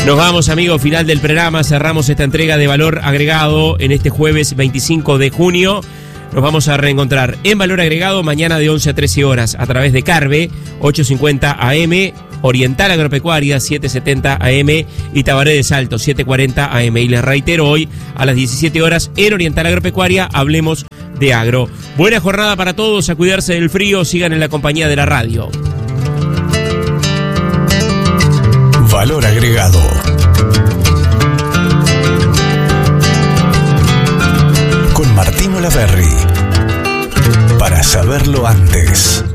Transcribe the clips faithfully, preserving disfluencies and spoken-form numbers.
Nos vamos, amigos, final del programa. Cerramos esta entrega de Valor Agregado en este jueves veinticinco de junio. Nos vamos a reencontrar en Valor Agregado mañana de once a trece horas a través de Carve, ochocientos cincuenta A M, Oriental Agropecuaria, setecientos setenta A M y Tabaré de Salto, setecientos cuarenta A M. Y les reitero, hoy a las diecisiete horas en Oriental Agropecuaria hablemos de agro. Buena jornada para todos, a cuidarse del frío, sigan en la compañía de la radio. Valor Agregado. Con Martín Olaverri. Para saberlo antes.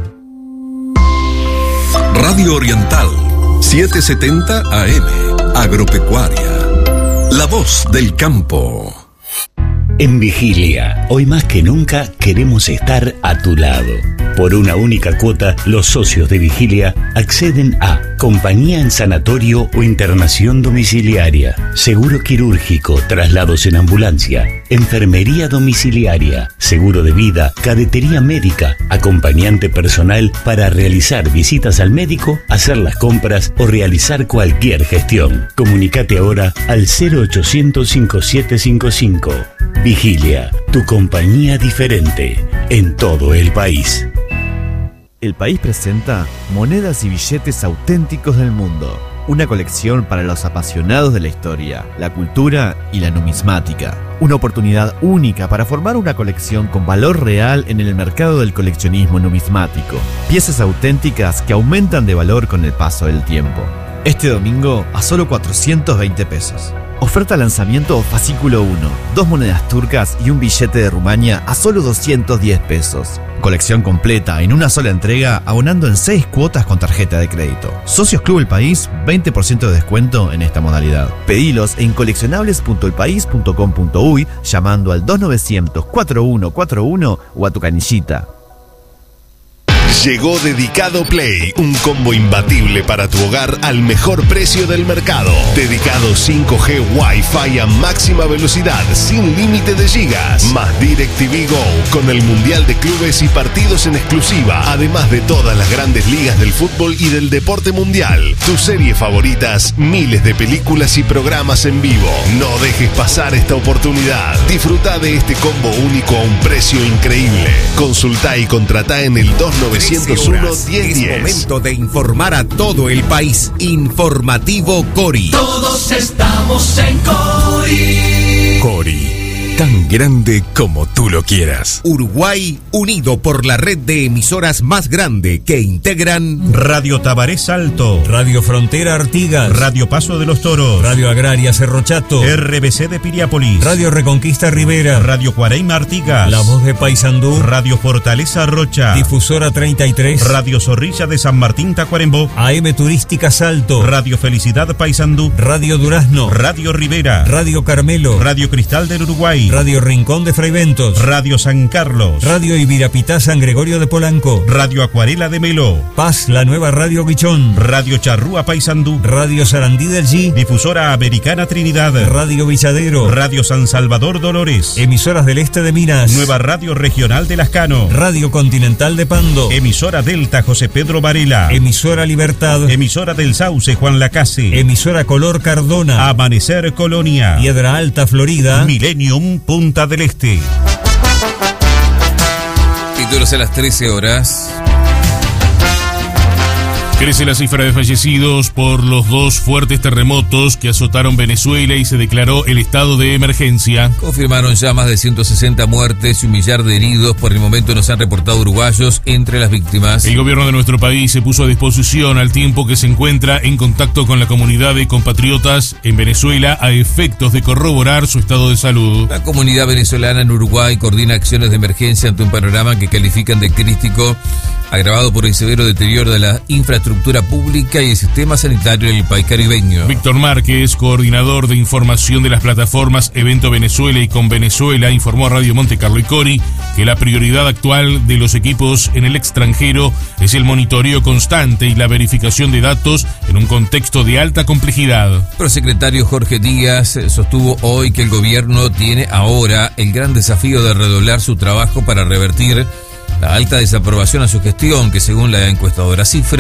Radio Oriental, setecientos setenta A M. Agropecuaria. La voz del campo. En Vigilia, hoy más que nunca queremos estar a tu lado. Por una única cuota, los socios de Vigilia acceden a compañía en sanatorio o internación domiciliaria, seguro quirúrgico, traslados en ambulancia, enfermería domiciliaria, seguro de vida, cadetería médica, acompañante personal para realizar visitas al médico, hacer las compras o realizar cualquier gestión. Comunicate ahora al cero ochocientos cincuenta y siete cincuenta y cinco. Vigilia, tu compañía diferente en todo el país. El País presenta Monedas y Billetes Auténticos del Mundo, una colección para los apasionados de la historia, la cultura y la numismática. Una oportunidad única para formar una colección con valor real en el mercado del coleccionismo numismático. Piezas auténticas que aumentan de valor con el paso del tiempo. Este domingo a solo cuatrocientos veinte pesos. Oferta lanzamiento fascículo uno, dos monedas turcas y un billete de Rumania a solo doscientos diez pesos. Colección completa en una sola entrega, abonando en seis cuotas con tarjeta de crédito. Socios Club El País, veinte por ciento de descuento en esta modalidad. Pedilos en coleccionables punto el país punto com punto uy llamando al dos novecientos cuarenta y uno cuarenta y uno o a tu canillita. Llegó Dedicado Play, un combo imbatible para tu hogar al mejor precio del mercado. Dedicado cinco G Wi-Fi a máxima velocidad, sin límite de gigas. Más DirecTV Go, con el Mundial de Clubes y partidos en exclusiva. Además de todas las grandes ligas del fútbol y del deporte mundial. Tus series favoritas, miles de películas y programas en vivo. No dejes pasar esta oportunidad. Disfruta de este combo único a un precio increíble. Consultá y contratá en el dos novecientos uno diez diez. Es momento de informar a todo el país. Informativo Cori. Todos estamos en Cori. Cori. Tan grande como tú lo quieras. Uruguay unido por la red de emisoras más grande que integran Radio Tabaré Salto, Radio Frontera Artigas, Radio Paso de los Toros, Radio Agraria Cerro Chato, R B C de Piriápolis, Radio Reconquista Rivera, Radio Cuareima Artigas, La Voz de Paysandú, Radio Fortaleza Rocha, Difusora treinta y tres, Radio Zorrilla de San Martín Tacuarembó, A M Turística Salto, Radio Felicidad Paysandú, Radio Durazno, Radio Rivera, Radio Carmelo, Radio Cristal del Uruguay, Radio Rincón de Fraiventos, Radio San Carlos, Radio Ibirapitá San Gregorio de Polanco, Radio Acuarela de Meló, Paz, la nueva Radio Guichón, Radio Charrúa Paysandú, Radio Sarandí del G, Difusora Americana Trinidad, Radio Villadero, Radio San Salvador Dolores, Emisoras del Este de Minas, Nueva Radio Regional de Lascano, Radio Continental de Pando, Emisora Delta José Pedro Varela, Emisora Libertad, Emisora del Sauce Juan Lacase, Emisora Color Cardona, Amanecer Colonia, Piedra Alta Florida, Millennium Punta del Este. Títulos a las trece horas. Crece la cifra de fallecidos por los dos fuertes terremotos que azotaron Venezuela y se declaró el estado de emergencia. Confirmaron ya más de ciento sesenta muertes y un millar de heridos. Por el momento nos han reportado uruguayos entre las víctimas. El gobierno de nuestro país se puso a disposición al tiempo que se encuentra en contacto con la comunidad de compatriotas en Venezuela a efectos de corroborar su estado de salud. La comunidad venezolana en Uruguay coordina acciones de emergencia ante un panorama que califican de crítico, agravado por el severo deterioro de la infraestructura pública y el sistema sanitario del país caribeño. Víctor Márquez, coordinador de información de las plataformas Evento Venezuela y Con Venezuela, informó a Radio Monte Carlo y Cori que la prioridad actual de los equipos en el extranjero es el monitoreo constante y la verificación de datos en un contexto de alta complejidad. El prosecretario Jorge Díaz sostuvo hoy que el gobierno tiene ahora el gran desafío de redoblar su trabajo para revertir la alta desaprobación a su gestión, que según la encuestadora Cifra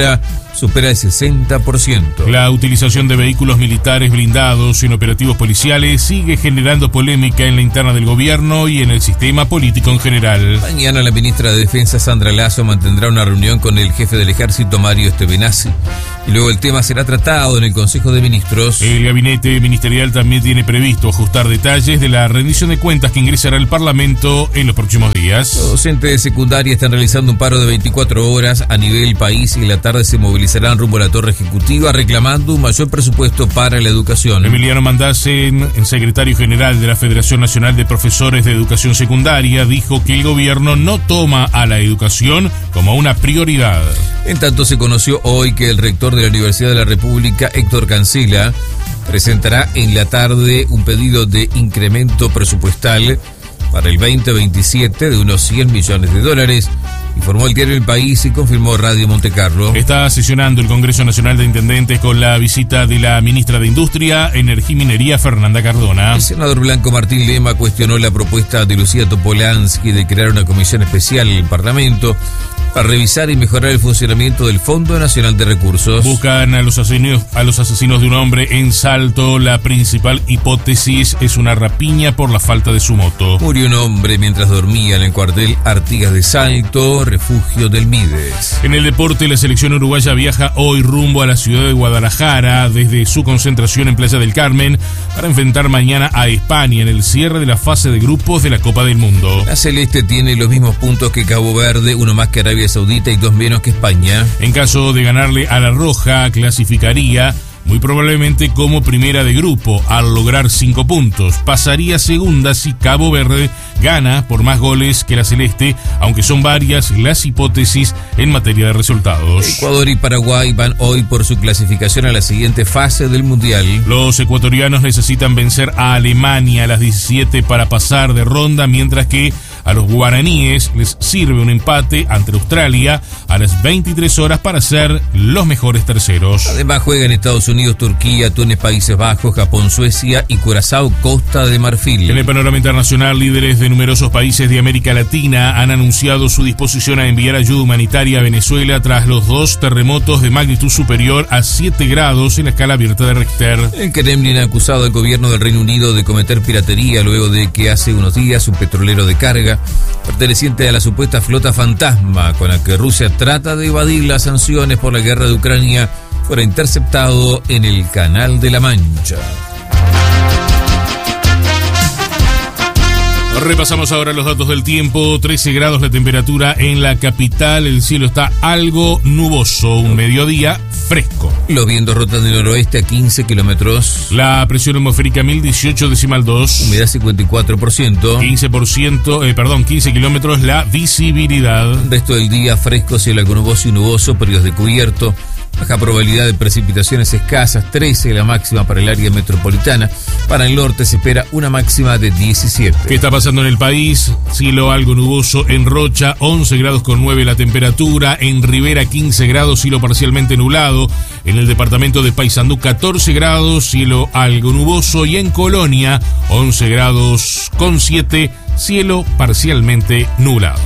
supera el sesenta por ciento. La utilización de vehículos militares blindados en operativos policiales sigue generando polémica en la interna del gobierno y en el sistema político en general. Mañana la ministra de Defensa, Sandra Lasso, mantendrá una reunión con el jefe del ejército, Mario Estevenazzi, y luego el tema será tratado en el Consejo de Ministros. El gabinete ministerial también tiene previsto ajustar detalles de la rendición de cuentas que ingresará al Parlamento en los próximos días. Los docentes de secundaria están realizando un paro de veinticuatro horas a nivel país y en la tarde se movilizarán rumbo a la Torre Ejecutiva reclamando un mayor presupuesto para la educación. Emiliano Mandasen, el secretario general de la Federación Nacional de Profesores de Educación Secundaria, dijo que el gobierno no toma a la educación como una prioridad. En tanto, se conoció hoy que el rector de la Universidad de la República, Héctor Cancela, presentará en la tarde un pedido de incremento presupuestal para el veinte veintisiete de unos cien millones de dólares, informó el diario El País y confirmó Radio Montecarlo. Está sesionando el Congreso Nacional de Intendentes con la visita de la ministra de Industria, Energía y Minería, Fernanda Cardona. El senador Blanco Martín Lema cuestionó la propuesta de Lucía Topolansky de crear una comisión especial en el Parlamento para revisar y mejorar el funcionamiento del Fondo Nacional de Recursos. Buscan a los asesinos, a los asesinos de un hombre en Salto. La principal hipótesis es una rapiña por la falta de su moto. Murió un hombre mientras dormía en el cuartel Artigas de Salto, refugio del Mides. En el deporte, la selección uruguaya viaja hoy rumbo a la ciudad de Guadalajara desde su concentración en Playa del Carmen para enfrentar mañana a España en el cierre de la fase de grupos de la Copa del Mundo. La Celeste tiene los mismos puntos que Cabo Verde, uno más que Arabia Saudita y dos menos que España. En caso de ganarle a la Roja, clasificaría muy probablemente como primera de grupo al lograr cinco puntos. Pasaría segunda si Cabo Verde gana por más goles que la Celeste, aunque son varias las hipótesis en materia de resultados. Ecuador y Paraguay van hoy por su clasificación a la siguiente fase del Mundial. Los ecuatorianos necesitan vencer a Alemania a las diecisiete para pasar de ronda, mientras que a los guaraníes les sirve un empate ante Australia a las veintitrés horas para ser los mejores terceros. Además juegan Estados Unidos, Turquía, Túnez, Países Bajos, Japón, Suecia y Curazao, Costa de Marfil. En el panorama internacional, líderes de numerosos países de América Latina han anunciado su disposición a enviar ayuda humanitaria a Venezuela tras los dos terremotos de magnitud superior a siete grados en la escala abierta de Richter. El Kremlin ha acusado al gobierno del Reino Unido de cometer piratería luego de que hace unos días un petrolero de carga perteneciente a la supuesta flota fantasma con la que Rusia trata de evadir las sanciones por la guerra de Ucrania fuera interceptado en el Canal de la Mancha. Repasamos ahora los datos del tiempo. trece grados la temperatura en la capital. El cielo está algo nuboso. Un mediodía fresco. Los vientos rotan del noroeste a quince kilómetros. La presión atmosférica mil dieciocho decimal dos. Humedad cincuenta y cuatro por ciento. quince por ciento, eh, perdón, quince kilómetros la visibilidad. Resto del día fresco, cielo algo nuboso y nuboso, periodos de cubierto. Baja probabilidad de precipitaciones escasas, trece la máxima para el área metropolitana. Para el norte se espera una máxima de diecisiete. ¿Qué está pasando en el país? Cielo algo nuboso en Rocha, once grados con nueve la temperatura. En Rivera, quince grados, cielo parcialmente nublado. En el departamento de Paysandú, catorce grados, cielo algo nuboso. Y en Colonia, once grados con siete, cielo parcialmente nublado.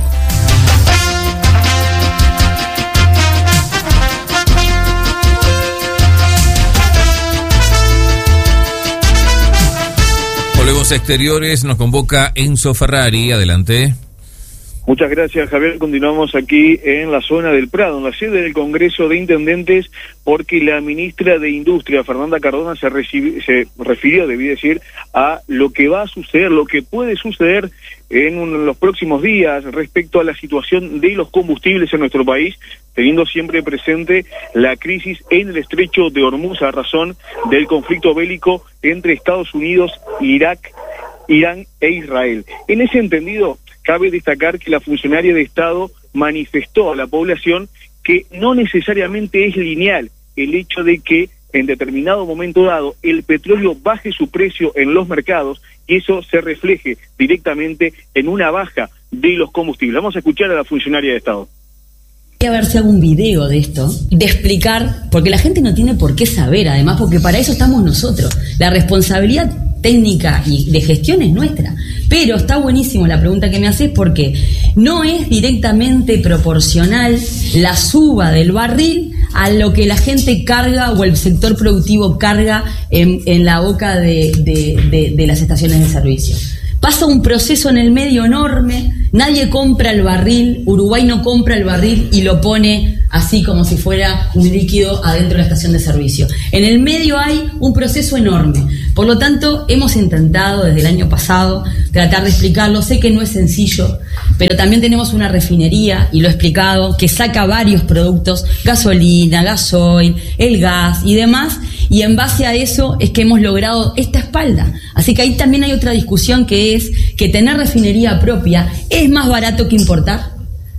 Volvemos a exteriores, nos convoca Enzo Ferrari, adelante. Muchas gracias, Javier. Continuamos aquí en la zona del Prado, en la sede del Congreso de Intendentes, porque la ministra de Industria, Fernanda Cardona, se, recibi- se refirió, debí decir, a lo que va a suceder, lo que puede suceder en, un, en los próximos días respecto a la situación de los combustibles en nuestro país, teniendo siempre presente la crisis en el estrecho de Hormuz a razón del conflicto bélico entre Estados Unidos, Irak, Irán e Israel. En ese entendido, cabe destacar que la funcionaria de Estado manifestó a la población que no necesariamente es lineal el hecho de que en determinado momento dado el petróleo baje su precio en los mercados y eso se refleje directamente en una baja de los combustibles. Vamos a escuchar a la funcionaria de Estado. A ver si hago un video de esto, de explicar, porque la gente no tiene por qué saber, además, porque para eso estamos nosotros. La responsabilidad técnica y de gestión es nuestra. Pero está buenísimo la pregunta que me haces, porque no es directamente proporcional la suba del barril a lo que la gente carga o el sector productivo carga en, en la boca de, de, de, de las estaciones de servicio. Pasa un proceso en el medio enorme, nadie compra el barril, Uruguay no compra el barril y lo pone así como si fuera un líquido adentro de la estación de servicio. En el medio hay un proceso enorme. Por lo tanto, hemos intentado desde el año pasado tratar de explicarlo. Sé que no es sencillo, pero también tenemos una refinería, y lo he explicado, que saca varios productos, gasolina, gasoil, el gas y demás, y en base a eso es que hemos logrado esta espalda. Así que ahí también hay otra discusión, que es que tener refinería propia es más barato que importar.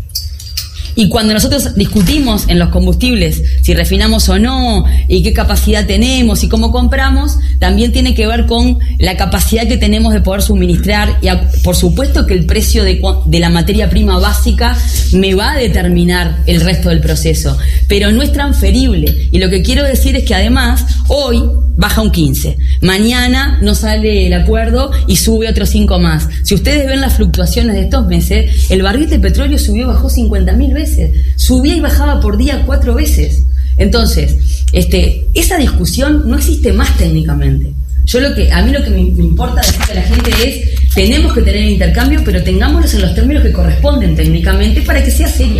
Y cuando nosotros discutimos en los combustibles si refinamos o no, y qué capacidad tenemos y cómo compramos, también tiene que ver con la capacidad que tenemos de poder suministrar, y a, por supuesto que el precio de, de la materia prima básica me va a determinar el resto del proceso, pero no es transferible. Y lo que quiero decir es que además hoy baja un quince, mañana no sale el acuerdo y sube otros cinco más. Si ustedes ven las fluctuaciones de estos meses, el barril de petróleo subió y bajó cincuenta mil veces, subía y bajaba por día cuatro veces. Entonces, este, esa discusión no existe más técnicamente. Yo lo que, a mí lo que me, me importa decirle a la gente es, tenemos que tener intercambio, pero tengámoslos en los términos que corresponden técnicamente para que sea seria.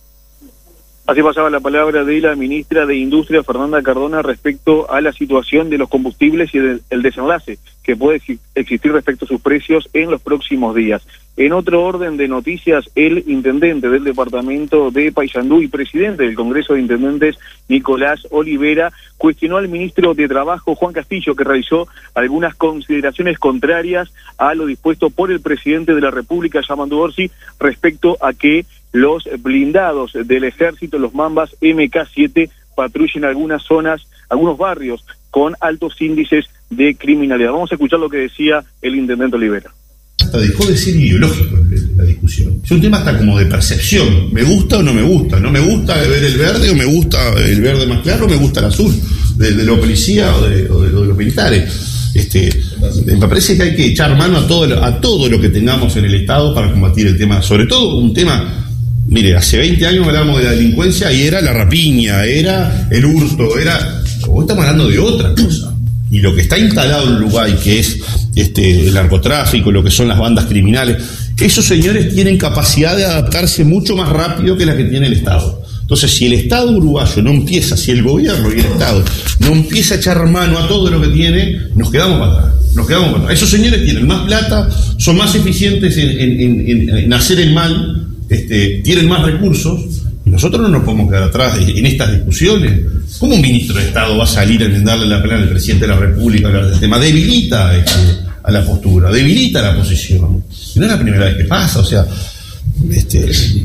Así pasaba la palabra de la ministra de Industria, Fernanda Cardona, respecto a la situación de los combustibles y el, el desenlace que puede existir respecto a sus precios en los próximos días. En otro orden de noticias, el intendente del departamento de Paysandú y presidente del Congreso de Intendentes, Nicolás Olivera, cuestionó al ministro de Trabajo, Juan Castillo, que realizó algunas consideraciones contrarias a lo dispuesto por el presidente de la República, Yamandu Orsi, respecto a que los blindados del ejército, los Mambas M K siete, patrullen algunas zonas, algunos barrios con altos índices de criminalidad. Vamos a escuchar lo que decía el intendente Olivera. Hasta dejó de ser ideológico la discusión. Es un tema hasta como de percepción. ¿Me gusta o no me gusta? ¿No me gusta ver el verde o me gusta el verde más claro o me gusta el azul? De, de los policías o de, o, de, o de los militares. Este, me parece que hay que echar mano a todo, a todo lo que tengamos en el Estado para combatir el tema. Sobre todo un tema... Mire, hace veinte años hablábamos de la delincuencia y era la rapiña, era el hurto, era... Hoy estamos hablando de otra cosa. Y lo que está instalado en Uruguay, que es este, el narcotráfico, lo que son las bandas criminales, esos señores tienen capacidad de adaptarse mucho más rápido que la que tiene el Estado. Entonces, si el Estado uruguayo no empieza, si el gobierno y el Estado no empieza a echar mano a todo lo que tiene, nos quedamos para atrás. Nos quedamos para atrás. Esos señores tienen más plata, son más eficientes en, en, en, en hacer el mal, este, tienen más recursos, y nosotros no nos podemos quedar atrás en estas discusiones. ¿Cómo un ministro de Estado va a salir a enmendarle la pena al presidente de la República a hablar del tema? Debilita este, a la postura, debilita la posición. Y no es la primera vez que pasa, o sea, este,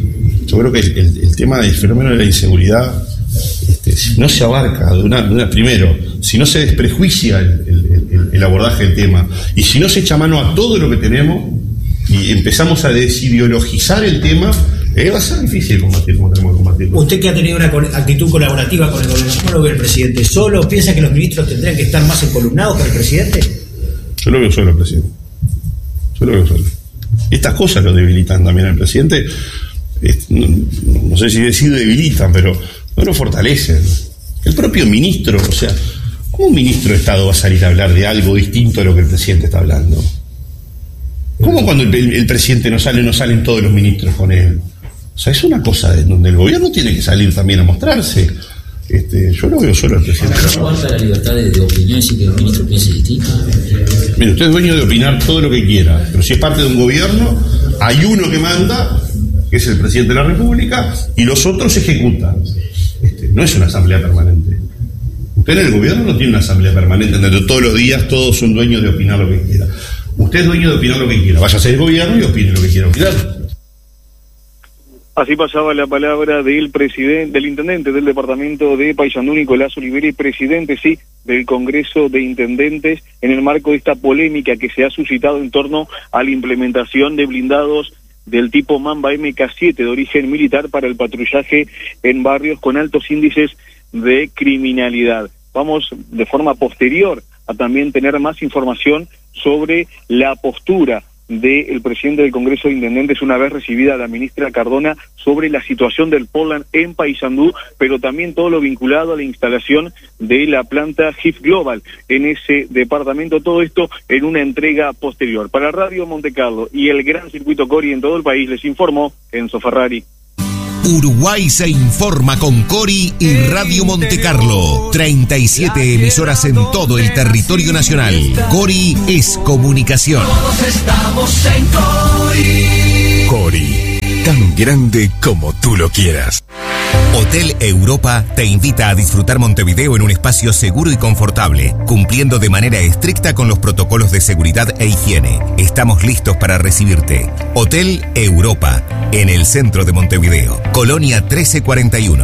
yo creo que el, el, el tema del fenómeno de la inseguridad, este, si no se abarca de una, de una, primero, si no se desprejuicia el, el, el, el abordaje del tema, y si no se echa mano a todo lo que tenemos, y empezamos a desideologizar el tema, eh, va a ser difícil combatir como tenemos que combatirlo. Usted, que ha tenido una actitud colaborativa con el gobierno, ¿cómo lo ve el presidente? ¿Solo piensa que los ministros tendrían que estar más encolumnados con el presidente? Yo lo veo solo, presidente. Yo lo veo solo. Estas cosas lo debilitan también al presidente. Es, no, no sé si decir debilitan, pero no lo fortalecen. El propio ministro, o sea, ¿cómo un ministro de Estado va a salir a hablar de algo distinto a lo que el presidente está hablando? ¿Cómo cuando el, el, el presidente no sale, no salen todos los ministros con él? O sea, es una cosa de donde el gobierno tiene que salir también a mostrarse. Este, yo lo veo solo al presidente. ¿No falta la libertad de, de opinión y que el ministro piense distinto? Mire, usted es dueño de opinar todo lo que quiera, pero si es parte de un gobierno, hay uno que manda, que es el presidente de la República, y los otros ejecutan. Este, no es una asamblea permanente. Usted en el gobierno no tiene una asamblea permanente donde todos los días todos son dueños de opinar lo que quiera. Usted es dueño de opinar lo que quiera. Vaya a ser el gobierno y opine lo que quiera opinar. Así pasaba la palabra del presidente, del intendente del departamento de Paysandú, Nicolás Olivera, y presidente, sí, del Congreso de Intendentes, en el marco de esta polémica que se ha suscitado en torno a la implementación de blindados del tipo Mamba M K siete de origen militar para el patrullaje en barrios con altos índices de criminalidad. Vamos de forma posterior a también tener más información sobre la postura del presidente del Congreso de Intendentes una vez recibida la ministra Cardona sobre la situación del Portland en Paysandú, pero también todo lo vinculado a la instalación de la planta G I F Global en ese departamento, todo esto en una entrega posterior. Para Radio Montecarlo y el Gran Circuito Cori en todo el país, les informó Enzo Ferrari. Uruguay se informa con Cori y Radio Montecarlo. treinta y siete emisoras en todo el territorio nacional. Cori es comunicación. Todos estamos en Cori. Cori, tan grande como tú lo quieras. Hotel Europa te invita a disfrutar Montevideo en un espacio seguro y confortable, cumpliendo de manera estricta con los protocolos de seguridad e higiene. Estamos listos para recibirte. Hotel Europa, en el centro de Montevideo, Colonia trece cuarenta y uno.